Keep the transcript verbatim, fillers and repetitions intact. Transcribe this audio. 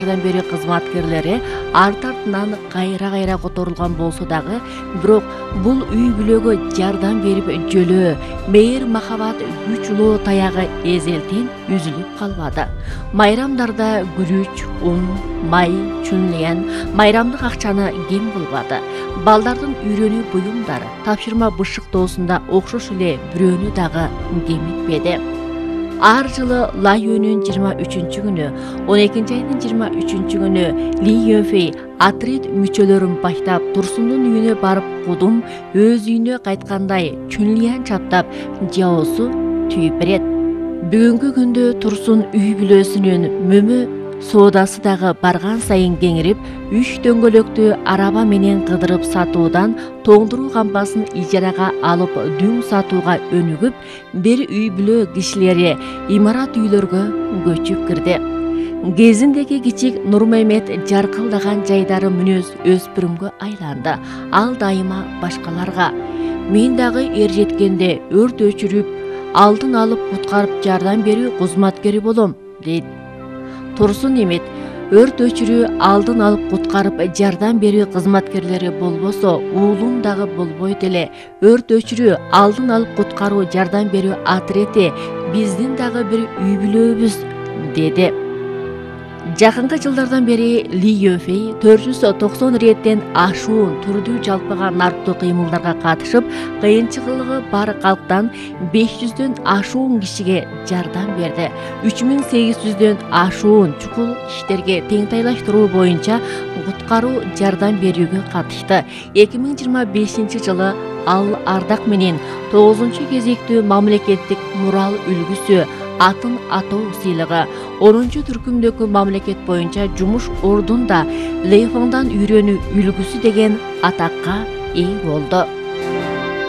жардам берүү кызматкерлери арт артынан кайра кайра которулган болсо дагы, бирок бул үй бүлөгө жардам берип жөлөө, мейир махабат күч улуу таягы эзелтен үзүлүп калбады. Майрамдарда күрүч, un, май, чүнлен, майрамдык акчаны кем кылбады. Балдардын үйрөнүү буюмдары, тапшырма бышыктоосунда окшош эле бирөөнү дагы кемитпеди. Ар жылы Лай өөнүн жыйырма үчүнчү күнү, он экинчи айдын жыйырма үчүнчү күнү Ли Юнфей отряд мүчөлөрүн баштап Турсундун үйүнө барып кудум өз үйүнө кайткандай Чүнлиян чаптап жаоосу түйүп берет. Бүгүнкү күндө Турсун үй бүлөсүнүн мөмө соодасы дагы барган сайын кеңирип, үч дөңгөлөктүү араба менен кыдырып сатуудан тоңдуруу кампасын ижарага алып дүң сатууга өнүгүп, бир үй бүлө кишилери имарат үйлөргө көчүп кирди. Кезиндеги кичик Нурмамет жаркылдаган жайдары мүнөз өспүрүмгө айланды. Ал дайыма башкаларга: "Мен дагы эр жеткенде өрт өчүрүп, алдын алып куткарып жардам берүү кызматкери болом" дейт. Турсун Эмет өрт өчүрүү, алдын алып куткарып жардам берүү кызматкерлери болбосо, уулум дагы болбойт эле. Өрт өчүрүү, алдын алып куткаруу жардам берүү отряди биздин дагы бир үй бүлөбүз, деди. Жакынкы жылдардан бери Ли Юнфей төрт жүз токсон иреттен ашуун түрдүү жалпыга нарықтуу кыймылдарга катышып, кыйынчылыгы бар калктан беш жүздөн ашуун кишиге жардам берди. үч миң сегиз жүздөн ашуун чукул иштерге теңтайлаштыруу боюнча куткаруу жардам берүүгө катышты. эки миң жыйырма бешинчи жылы ал ардак менен тогузунчу кезектүү мамлекеттик мурал үлгүсү атын атоо сыйлыгы, онунчу түркүмдөгү мамлекет боюнча жумуш ордунда Лейфаңдан үйрөнүү үлгүсү деген атакка ээ болду.